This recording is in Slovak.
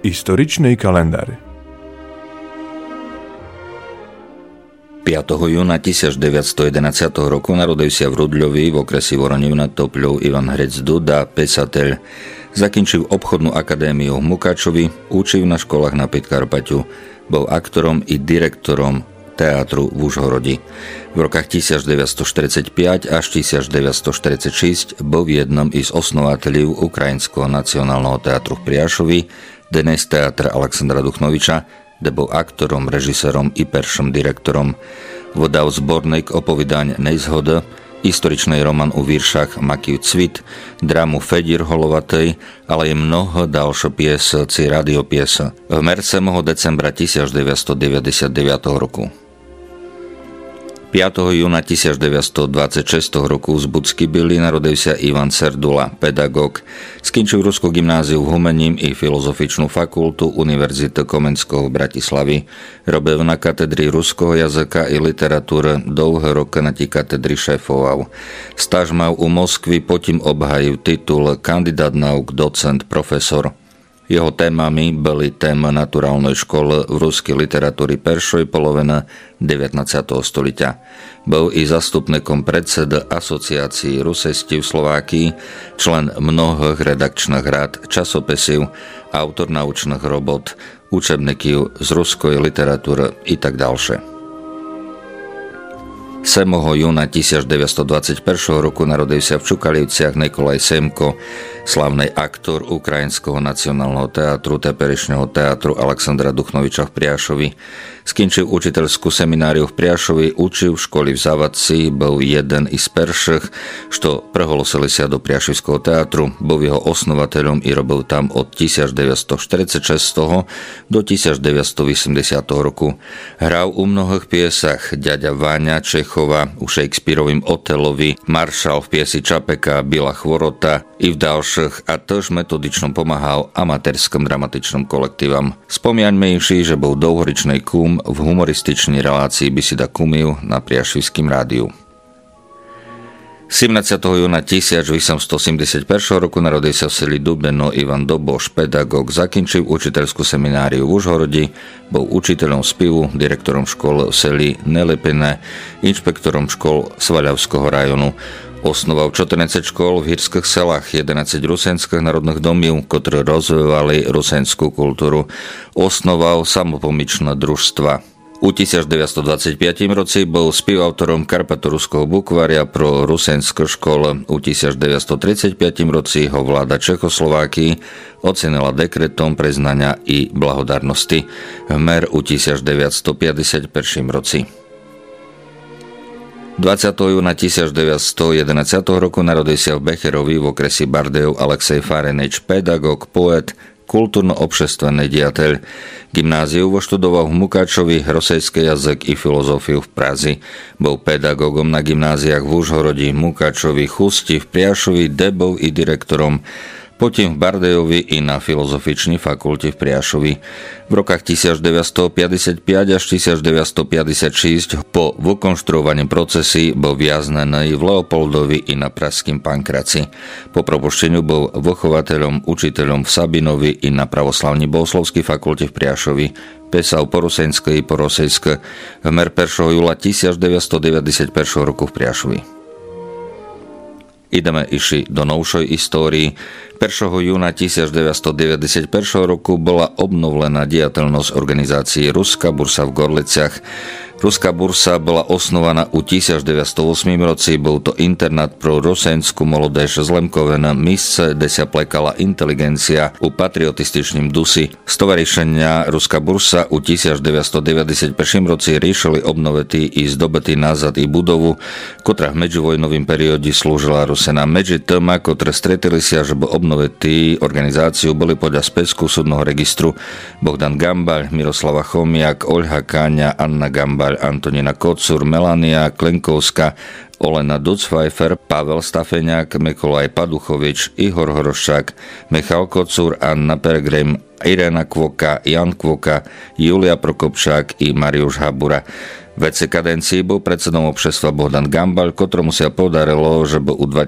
Историчный календарь. 5. júna 1911 roku narodil sa v Rudľovi v okresi Voronív nad Topľou Ivan Hrec Duda, pesateľ. Zakončil obchodnú akadémiu v Mukačovi, učil na školách na Podkarpaťu, bol aktorom i direktorom teátru v Užhorodi. V rokách 1945 až 1946 bol jednom z osnovateľov Ukrajinského nacionálneho teátru v Priašovi, dnes teatr Alexandra Duchnoviča, kde bol aktorom, režisérom i perším direktorom. Vydal zborník opovídaň Nejzhoda, historičný román o víršach Makiju Cvit, drámu Fedír Holovatej, ale je mnoho ďalšie piese či radiopiese. V merce decembra 1999 roku. 5. júna 1926 roku z Budsky Byly narodil sa Ivan Serdula, pedagóg. Skončil Ruskú gymnáziu v Humením i Filozofičnú fakultu Univerzity Komenského v Bratislavy. Robil na katedri ruského jazyka i literatúry, dlhé roky na tej katedri šéfoval. Stáž mal u Moskvy, potom obhajil titul kandidát nauk, docent, profesor. Jeho témami boli téma naturálnej školy v ruskej literatúry peršej poloviny 19. stoliťa. Bol i zastupníkom predseda Asociácií rusesti v Slovákii, člen mnohých redakčných rád, časopisov, autor naučných robot, učebníkov z ruskej literatúry i tak ďalšie. 7. júna 1921 roku narodil sa v Čukalivciach Nikolaj Semko, slavný aktor Ukrajinského nacionálneho teátru, teperešného teátru Alexandra Duchnoviča v Priašovi. Skončil učiteľskú semináriu v Priašovi, učil v škole v Zavadci, bol jeden z prvších, čo prehlásili sa do Priašovského teátru, bol jeho osnovateľom i robil tam od 1946 do 1980 roku. Hral u mnohých piesach Ďaďa Váňa Čechova, u Shakespearovým Otelovi, Maršal v piesi Čapeka, Bila Chvorota i v ďalších, a tož metodičnom pomáhal amatérským dramatičným kolektívam. Spomínaňme si, že bol dlhoročný kúm v humorističnej relácii Bisida Kumil na Priašivským rádiu. 17. júna 1871 roku narodil sa v seli Dubeno Ivan Doboš, pedagóg, zakončil učiteľskú semináriu v Užhorodi, bol učiteľom spevu, direktorom škôl v seli Nelepine, inšpektorom škôl Svaľavského rajonu. Osnoval 14 škôl v hírskych selách, 11 rusenských národných domov, ktoré rozvíjali rusenskú kultúru. Osnoval samopomičné družstva. U 1925 roci bol spівautorom Karpatoruského bukvária pro rusenské školy. U 1935 roci ho vláda Čechoslovákii ocenila dekretom priznania i blahodarnosti. Hmer u 1951 roci. 20. júna 1911 roku narodil sa v Becherovi v okresi Bardejov Alexej Farenič, pedagóg, poet, kultúrno-obšestvenný diateľ. Gymnáziu voštudoval v Mukačovi, rosejský jazyk i filozofiu v Prazi. Bol pedagógom na gymnáziách v Užhorodi, Mukačovi, Chusti, v Priašovi, debol i direktorom, potom v Bardejovi i na Filozofičnej fakulte v Priašovi. V rokách 1955 až 1956 po vykonštruovaní procesy bol viaznený v Leopoldovi i na pražským Pankraci. Po propušteniu bol vychovateľom, učiteľom v Sabinovi i na pravoslavnej bohoslovskej fakulte v Priašovi. Písal po rusensky i po rosejsky. Hmer 1. júla 1991 roku v Priašovi. Ideme išli do novšej histórii. 1. júna 1991 roku bola obnovená diateľnosť organizácie Ruská bursa v Gorliciach. Ruská bursa bola osnovaná u 1908 roci, bol to internát pro rusenskú molodež z Lemkovena, místce, kde sa plekala inteligencia u patriotističným dusi. Z tovarišenia Ruská bursa u 1991 roci riešili obnovitý i zdobetý nazad i budovu, ktorá v medzivojnovým perióde slúžila Rusena. Medzi tým, ktoré stretili sa, že bol obnovitý organizáciu, boli podľa spätskú súdneho registru Bohdan Gambaľ, Miroslava Chomiak, Oľha Káňa, Anna Gambaľ, Antonina Kocur, Melania Klenkovská, Olena Ducpfeifer, Pavel Stafeňák, Mikolaj Paduchovič, Ihor Horoščák, Michal Kocur, Anna Peregrim, Irena Kvoka, Jan Kvoka, Julia Prokopčák i Mariuš Habura. V kadencii bol predsedom obšestva Bohdan Gambaľ, ktorému sa podarilo, že bol u